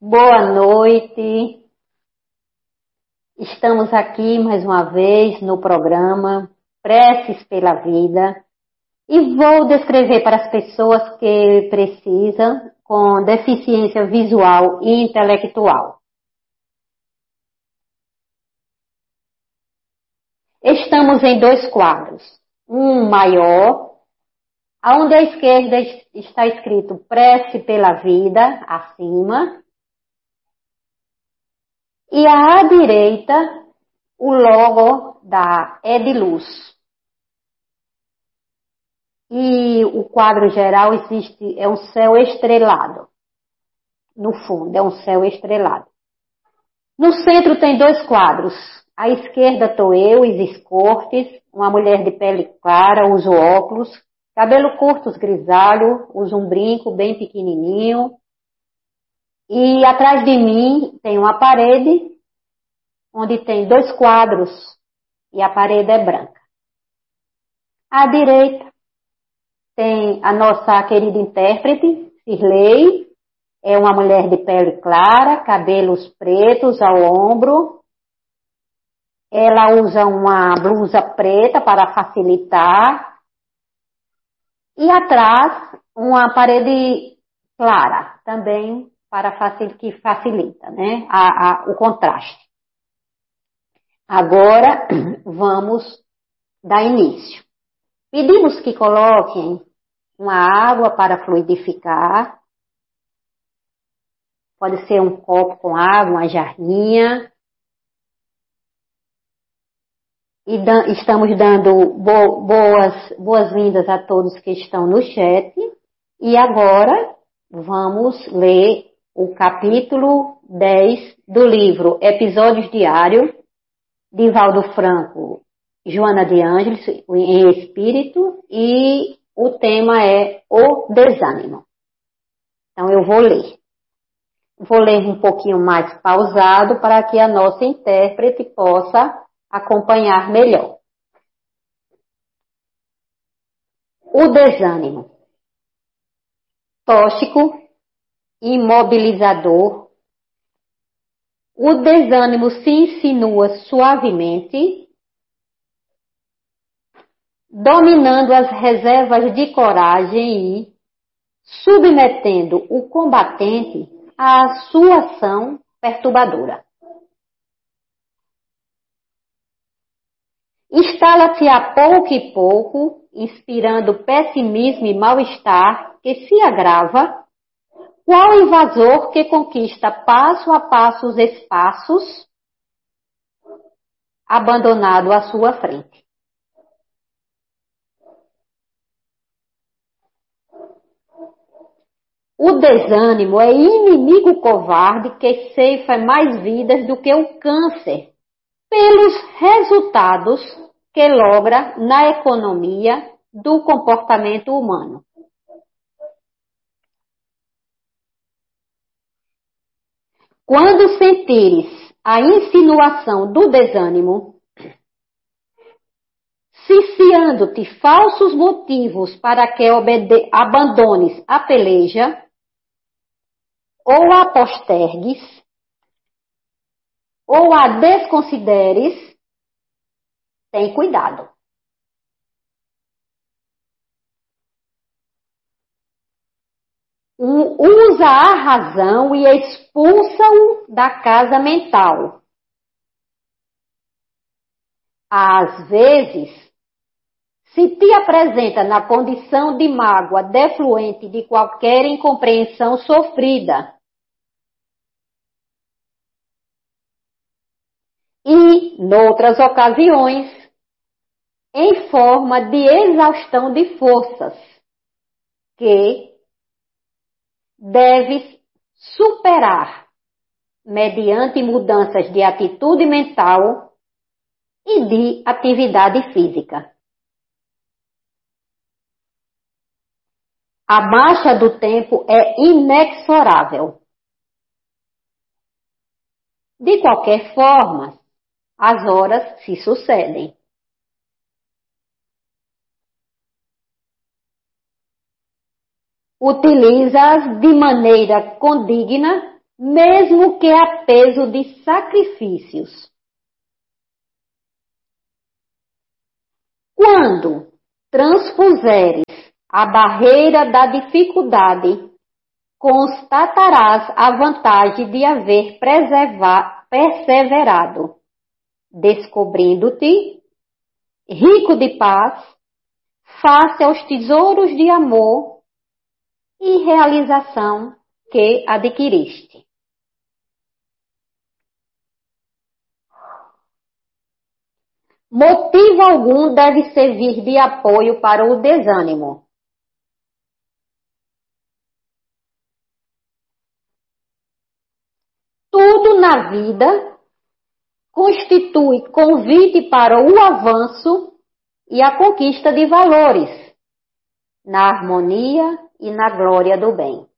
Boa noite. Estamos aqui mais uma vez no programa Preces pela Vida e vou descrever para as pessoas que precisam com deficiência visual e intelectual. Estamos em dois quadros, um maior, onde à esquerda está escrito Prece pela Vida, acima, e à direita o logo da Ediluz. E o quadro geral é um céu estrelado. No fundo, é um céu estrelado. No centro tem dois quadros. À esquerda estou eu, Isis Cortes, uma mulher de pele clara, uso óculos, cabelo curto, grisalho, uso um brinco bem pequenininho. E atrás de mim tem uma parede onde tem dois quadros e a parede é branca. À direita tem a nossa querida intérprete, Cirlei, é uma mulher de pele clara, cabelos pretos ao ombro. Ela usa uma blusa preta para facilitar. E atrás, uma parede clara, também que facilita, né, o contraste. Agora, vamos dar início. Pedimos que coloquem uma água para fluidificar. Pode ser um copo com água, uma jarrinha. E estamos dando boas-vindas a todos que estão no chat. E agora vamos ler o capítulo 10 do livro Episódios Diários, de Valdo Franco, Joana de Ângeles, em Espírito, e o tema é o desânimo. Então eu vou ler. Vou ler um pouquinho mais pausado para que a nossa intérprete possa acompanhar melhor. O desânimo. Tóxico, imobilizador. O desânimo se insinua suavemente, dominando as reservas de coragem e submetendo o combatente à sua ação perturbadora. Instala-se a pouco e pouco, inspirando pessimismo e mal-estar que se agrava, qual invasor que conquista passo a passo os espaços abandonado à sua frente. O desânimo é inimigo covarde que ceifa mais vidas do que o câncer, pelos resultados que logra na economia do comportamento humano. Quando sentires a insinuação do desânimo, ciciando-te falsos motivos para que abandones a peleja, ou a postergues, ou a desconsideres, tem cuidado. Usa a razão e expulsa-o da casa mental. Às vezes, se te apresenta na condição de mágoa defluente de qualquer incompreensão sofrida, e, noutras ocasiões, em forma de exaustão de forças, que deves superar mediante mudanças de atitude mental e de atividade física. A marcha do tempo é inexorável. De qualquer forma, as horas se sucedem. Utiliza-as de maneira condigna mesmo que a peso de sacrifícios. Quando transpuseres a barreira da dificuldade, constatarás a vantagem de haver perseverado, descobrindo-te rico de paz, face aos tesouros de amor e realização que adquiriste. Motivo algum deve servir de apoio para o desânimo. Tudo na vida constitui convite para o avanço e a conquista de valores, na harmonia e na glória do bem.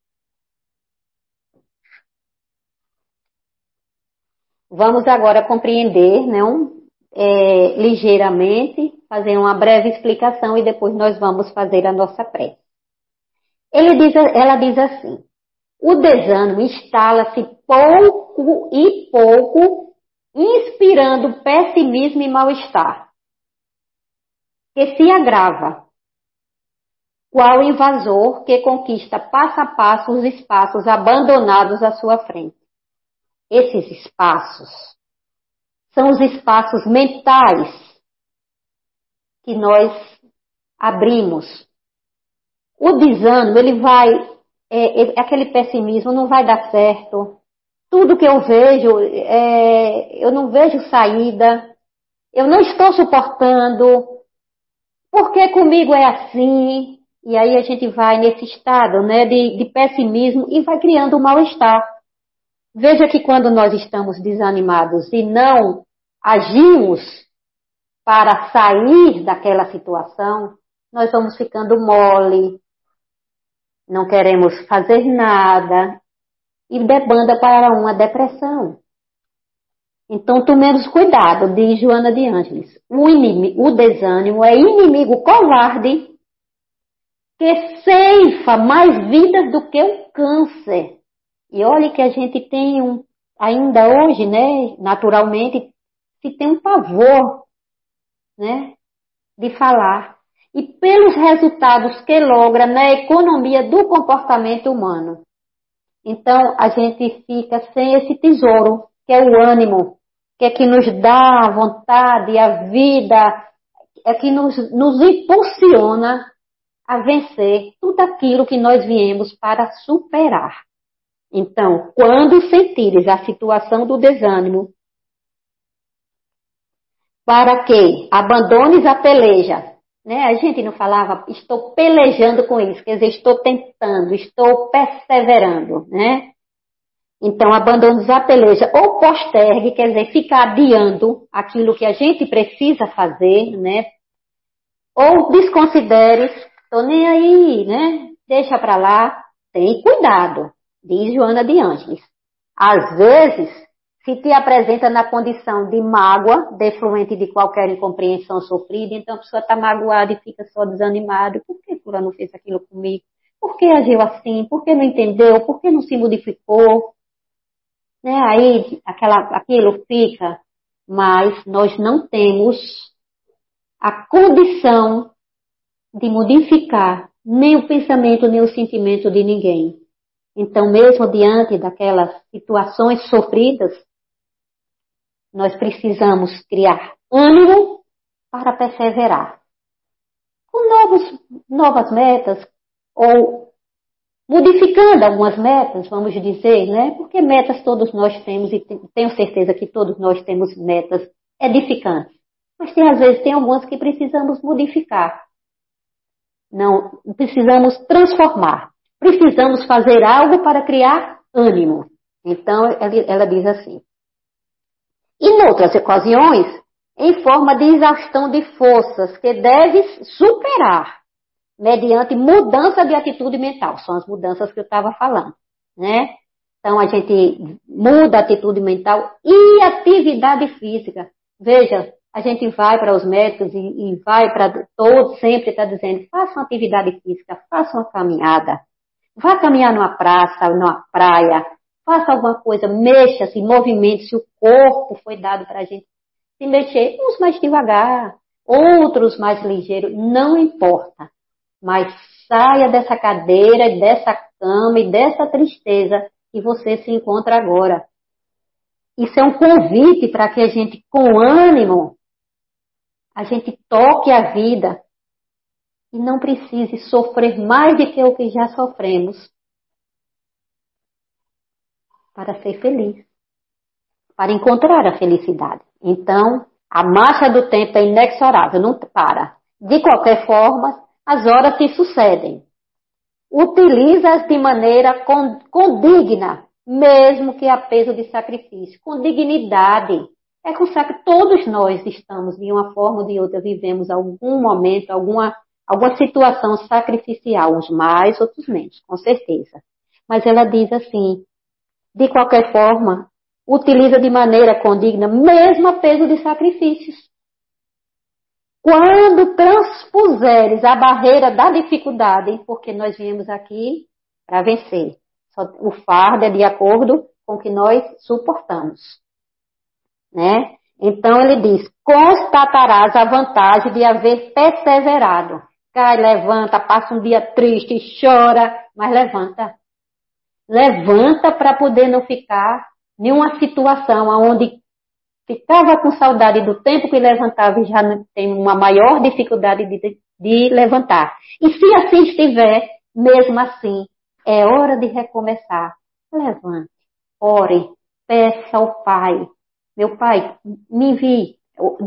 Vamos agora compreender, ligeiramente, fazer uma breve explicação e depois nós vamos fazer a nossa prece. Ela diz assim: o desânimo instala-se pouco e pouco, inspirando pessimismo e mal-estar, que se agrava, qual invasor que conquista passo a passo os espaços abandonados à sua frente. Esses espaços são os espaços mentais que nós abrimos. O desânimo, ele vai, aquele pessimismo, não vai dar certo. Tudo que eu vejo, eu não vejo saída. Eu não estou suportando. Por que comigo é assim? E aí a gente vai nesse estado, de pessimismo e vai criando um mal-estar. Veja que quando nós estamos desanimados e não agimos para sair daquela situação, nós vamos ficando mole, não queremos fazer nada e debanda para uma depressão. Então, tomemos cuidado, diz Joana de Ângeles. O desânimo é inimigo covarde que ceifa mais vidas do que o câncer. E olha que a gente tem ainda hoje, naturalmente, se tem um pavor, de falar. E pelos resultados que logra na economia do comportamento humano. Então, a gente fica sem esse tesouro, que é o ânimo, que é que nos dá a vontade, a vida, é que nos impulsiona a vencer tudo aquilo que nós viemos para superar. Então, quando sentires a situação do desânimo, para que abandones a peleja, A gente não falava, estou pelejando com isso, quer dizer, estou tentando, estou perseverando, Então, abandones a peleja ou postergue, quer dizer, ficar adiando aquilo que a gente precisa fazer, Ou desconsideres, estou nem aí, Deixa para lá, tem cuidado. Diz Joana de Ângeles. Às vezes, se te apresenta na condição de mágoa, defluente de qualquer incompreensão sofrida, então a pessoa está magoada e fica só desanimada. Por que fulano fez aquilo comigo? Por que agiu assim? Por que não entendeu? Por que não se modificou? Aí aquilo fica, mas nós não temos a condição de modificar nem o pensamento, nem o sentimento de ninguém. Então, mesmo diante daquelas situações sofridas, nós precisamos criar ânimo para perseverar. Com novas metas, ou modificando algumas metas, vamos dizer, Porque metas todos nós temos, e tenho certeza que todos nós temos metas edificantes. Mas às vezes tem algumas que precisamos modificar. Não, precisamos transformar. Precisamos fazer algo para criar ânimo. Então, ela diz assim. E em outras ocasiões, em forma de exaustão de forças que deves superar, mediante mudança de atitude mental. São as mudanças que eu estava falando, Então, a gente muda a atitude mental e atividade física. Veja, a gente vai para os médicos e vai para todos, sempre está dizendo, faça uma atividade física, faça uma caminhada. Vá caminhar numa praça, numa praia, faça alguma coisa, mexa-se, movimente-se, o corpo foi dado para a gente se mexer, uns mais devagar, outros mais ligeiros, não importa. Mas saia dessa cadeira, dessa cama e dessa tristeza que você se encontra agora. Isso é um convite para que a gente, com ânimo, a gente toque a vida e não precise sofrer mais do que o que já sofremos para ser feliz, para encontrar a felicidade. Então, a marcha do tempo é inexorável, não para. De qualquer forma, as horas se sucedem. Utiliza-as de maneira condigna, mesmo que a peso de sacrifício, com dignidade. É com que todos nós estamos, de uma forma ou de outra, vivemos algum momento, alguma situação sacrificial, uns mais, outros menos, com certeza. Mas ela diz assim, de qualquer forma, utiliza de maneira condigna, mesmo a peso de sacrifícios. Quando transpuseres a barreira da dificuldade, porque nós viemos aqui para vencer. O fardo é de acordo com o que nós suportamos. Né? Então ele diz, constatarás a vantagem de haver perseverado. Cai, levanta, passa um dia triste, chora, mas levanta. Levanta para poder não ficar em uma situação onde ficava com saudade do tempo que levantava e já tem uma maior dificuldade de levantar. E se assim estiver, mesmo assim, é hora de recomeçar. Levante, ore, peça ao Pai. Meu Pai, me envie,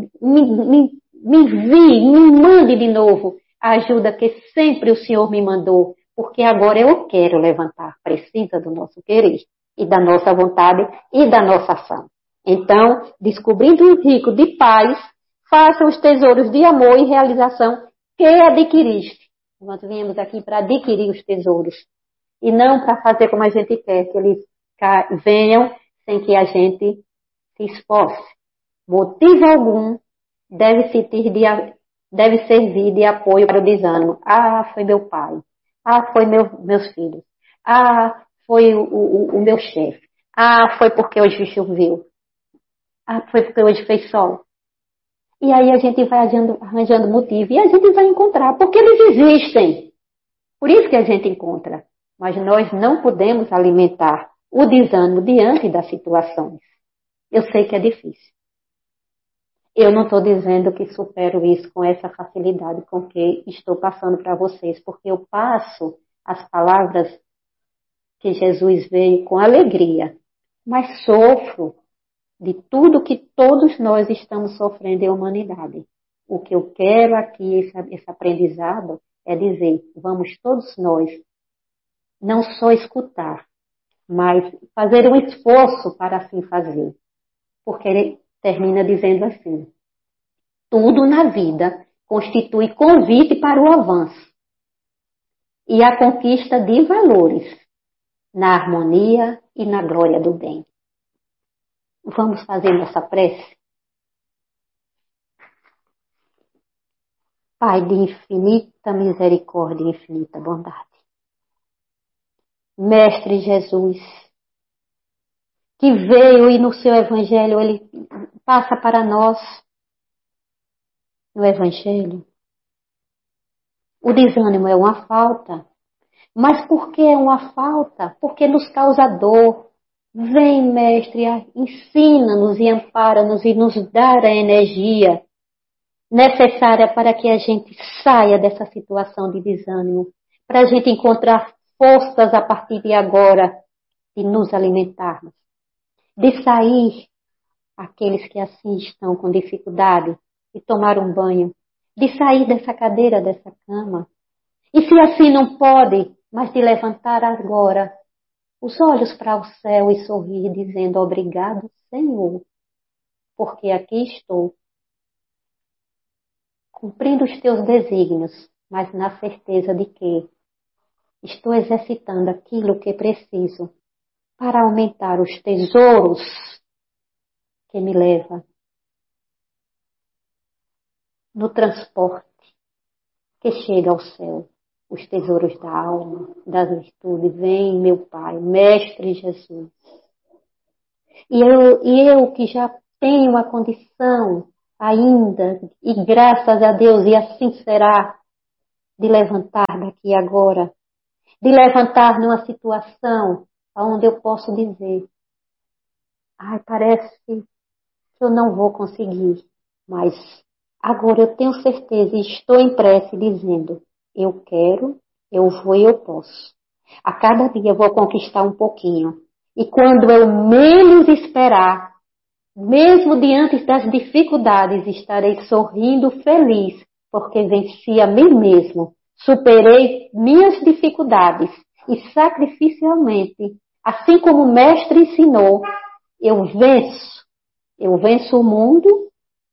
me mande de novo a ajuda que sempre o Senhor me mandou, porque agora eu quero levantar. Precisa do nosso querer e da nossa vontade e da nossa ação. Então, descobrindo o rico de paz, faça os tesouros de amor e realização que adquiriste. Nós viemos aqui para adquirir os tesouros. E não para fazer como a gente quer, que eles venham sem que a gente se esforce. Motivo algum deve servir de apoio para o desânimo. Ah, foi meu pai. Ah, foi meus filhos. Ah, foi o meu chefe. Ah, foi porque hoje choveu. Ah, foi porque hoje fez sol. E aí a gente vai arranjando motivo e a gente vai encontrar, porque eles existem. Por isso que a gente encontra. Mas nós não podemos alimentar o desânimo diante das situações. Eu sei que é difícil. Eu não estou dizendo que supero isso com essa facilidade com que estou passando para vocês, porque eu passo as palavras que Jesus veio com alegria, mas sofro de tudo que todos nós estamos sofrendo em humanidade. O que eu quero aqui, esse aprendizado, é dizer, vamos todos nós, não só escutar, mas fazer um esforço para assim fazer. Porque ele termina dizendo assim, tudo na vida constitui convite para o avanço e a conquista de valores na harmonia e na glória do bem. Vamos fazer nossa prece? Pai de infinita misericórdia e infinita bondade. Mestre Jesus, que veio e no seu evangelho ele passa para nós, no evangelho. O desânimo é uma falta. Mas por que é uma falta? Porque nos causa dor. Vem, mestre, ensina-nos e ampara-nos e nos dá a energia necessária para que a gente saia dessa situação de desânimo, para a gente encontrar forças a partir de agora de nos alimentarmos, de sair aqueles que assim estão com dificuldade e tomar um banho, de sair dessa cadeira, dessa cama. E se assim não pode, mas de levantar agora os olhos para o céu e sorrir dizendo obrigado, Senhor, porque aqui estou cumprindo os teus desígnios, mas na certeza de que estou exercitando aquilo que preciso para aumentar os tesouros que me leva no transporte que chega ao céu. Os tesouros da alma, das virtudes. Vem, meu Pai, Mestre Jesus. E eu que já tenho a condição ainda, e graças a Deus, e assim será, de levantar daqui agora, de levantar numa situação onde eu posso dizer, ai, parece que eu não vou conseguir, mas agora eu tenho certeza e estou em prece dizendo, eu quero, eu vou e eu posso. A cada dia eu vou conquistar um pouquinho. E quando eu menos esperar, mesmo diante das dificuldades, estarei sorrindo feliz, porque venci a mim mesmo, superei minhas dificuldades e sacrificialmente, assim como o Mestre ensinou, eu venço o mundo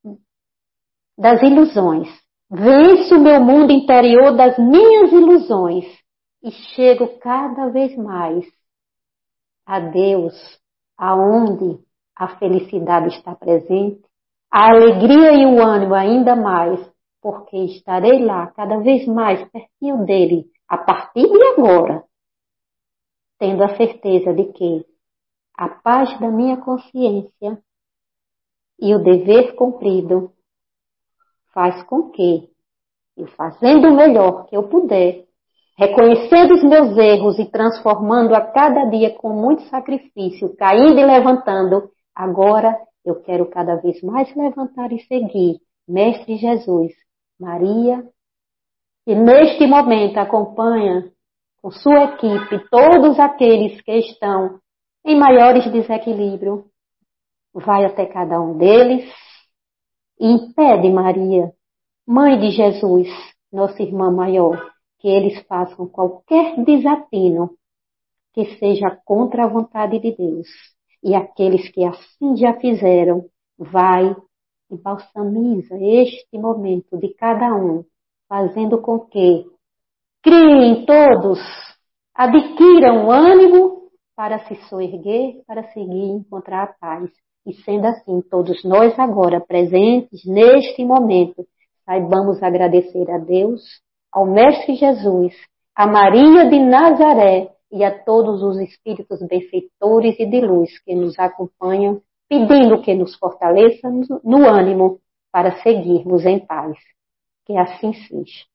das ilusões, venço o meu mundo interior das minhas ilusões e chego cada vez mais a Deus, aonde a felicidade está presente, a alegria e o ânimo ainda mais, porque estarei lá cada vez mais pertinho dele, a partir de agora, tendo a certeza de que a paz da minha consciência e o dever cumprido faz com que, eu fazendo o melhor que eu puder, reconhecendo os meus erros e transformando a cada dia com muito sacrifício, caindo e levantando, agora eu quero cada vez mais levantar e seguir Mestre Jesus, Maria, que neste momento acompanha com sua equipe todos aqueles que estão em maiores desequilíbrios, vai até cada um deles e impede Maria, Mãe de Jesus, nossa irmã maior, que eles façam qualquer desatino que seja contra a vontade de Deus. E aqueles que assim já fizeram, vai e balsamiza este momento de cada um, fazendo com que criem todos, adquiram ânimo para se soerguer, para seguir e encontrar a paz. E sendo assim, todos nós agora presentes neste momento, saibamos agradecer a Deus, ao Mestre Jesus, a Maria de Nazaré e a todos os espíritos benfeitores e de luz que nos acompanham, pedindo que nos fortaleça no ânimo para seguirmos em paz. Que assim seja.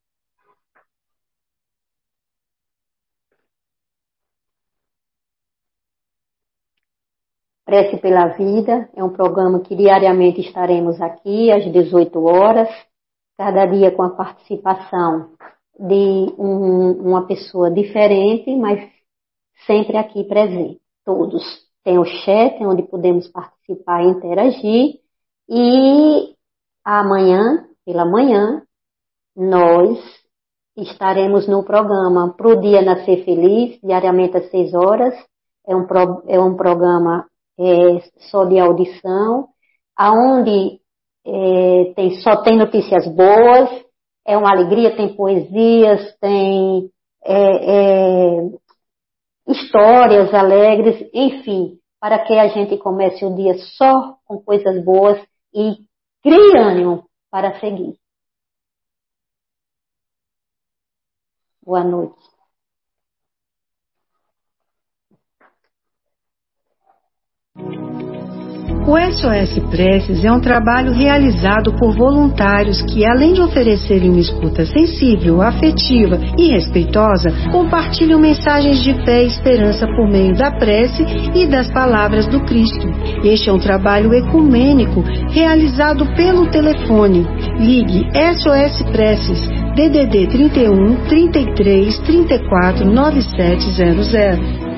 Prece pela Vida é um programa que diariamente estaremos aqui às 18 horas, cada dia com a participação de uma pessoa diferente, mas sempre aqui presente. Todos. Tem o chat, onde podemos participar e interagir. E amanhã, pela manhã, nós estaremos no programa Pro Dia Nascer Feliz, diariamente às 6 horas. É um programa só de audição, aonde só tem notícias boas, é uma alegria, tem poesias, tem histórias alegres, enfim, para que a gente comece o dia só com coisas boas e crie ânimo para seguir. Boa noite. O SOS Preces é um trabalho realizado por voluntários que, além de oferecerem uma escuta sensível, afetiva e respeitosa, compartilham mensagens de fé e esperança por meio da prece e das palavras do Cristo. Este é um trabalho ecumênico realizado pelo telefone. Ligue SOS Preces, DDD 31 33 34 9700.